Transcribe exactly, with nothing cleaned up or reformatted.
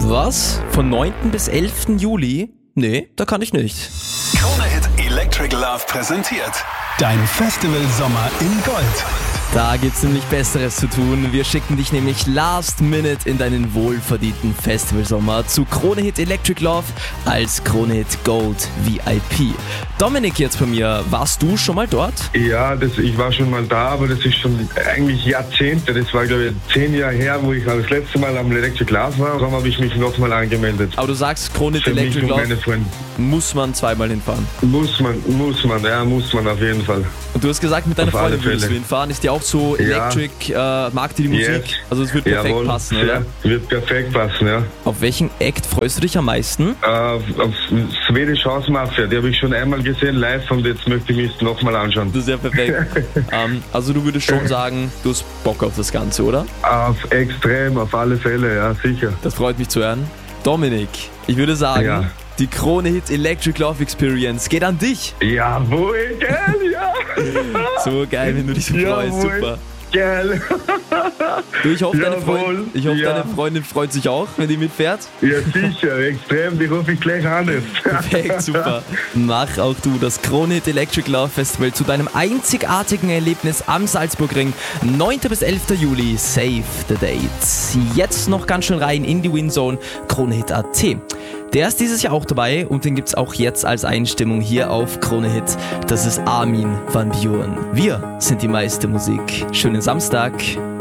Was? Von neunten bis elften Juli? Nee, da kann ich nicht. Krone Hit Electric Love präsentiert Dein Festival Sommer in Gold. Da gibt's nämlich Besseres zu tun. Wir schicken dich nämlich last minute in deinen wohlverdienten Festivalsommer zu Krone Hit Electric Love als Krone Hit Gold V I P. Dominik jetzt bei mir, warst du schon mal dort? Ja, das, ich war schon mal da, aber das ist schon eigentlich Jahrzehnte. Das war, glaube ich, zehn Jahre her, wo ich das letzte Mal am Electric Love war. Darum habe ich mich nochmal angemeldet. Aber du sagst, Krone Hit Für mich Electric und Love meine Freunde. muss man zweimal hinfahren. Muss man, muss man, ja, muss man auf jeden Fall. Und du hast gesagt, mit deiner Auf alle Freundin würdest du Fälle. hinfahren. Ist die auch so Ja. Electric, äh, mag die die Musik? Yes. Also es wird perfekt Jawohl, passen, oder? Ja, wird perfekt passen, ja. Auf welchen Act freust du dich am meisten? Äh, auf Swedish House Mafia, die habe ich schon einmal gesehen live und jetzt möchte ich mich nochmal anschauen. Das ist ja perfekt. ähm, also du würdest schon sagen, du hast Bock auf das Ganze, oder? Auf extrem, auf alle Fälle, ja, sicher. Das freut mich zu hören. Dominik, ich würde sagen, Ja. die Krone Hit Electric Love Experience geht an dich. Jawohl, geil, ja. So geil, wenn du dich so freust, Jawohl. super. Geil. Du, ich hoffe, deine, Jawohl, Freund, ich hoffe ja. deine Freundin freut sich auch, wenn die mitfährt. Ja, sicher, extrem, die rufe ich gleich an jetzt. Perfekt, super. Mach auch du das Krone Hit Electric Love Festival zu deinem einzigartigen Erlebnis am Salzburgring. neunten bis elften Juli, save the date. Jetzt noch ganz schön rein in die Winzone, Kronehit Punkt at. Der ist dieses Jahr auch dabei und den gibt's auch jetzt als Einstimmung hier auf Krone Hit. Das ist Armin van Buuren. Wir sind die meiste Musik. Schönen Samstag.